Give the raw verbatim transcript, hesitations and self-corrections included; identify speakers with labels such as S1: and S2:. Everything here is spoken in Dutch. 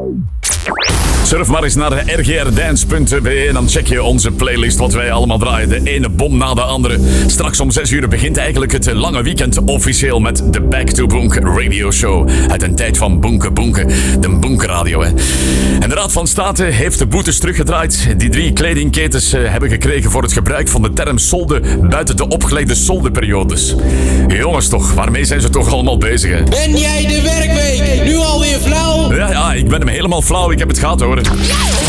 S1: Surf maar eens naar r g r dance punt b e en dan check je onze playlist wat wij allemaal draaien. De ene bom na de andere. Straks om zes uur begint eigenlijk het lange weekend officieel met de Back to Bonk Radio Show. Uit een tijd van bonken bonken. De bonkenradio, hè. En de Raad van State heeft de boetes teruggedraaid die drie kledingketens uh, hebben gekregen voor het gebruik van de term solde buiten de opgelegde soldeperiodes. Jongens toch, waarmee zijn ze toch allemaal bezig, hè?
S2: Ben jij de werkweek nu alweer flauw?
S1: Ja, ja, ik ben hem helemaal flauw. Ik heb het gehad, hoor.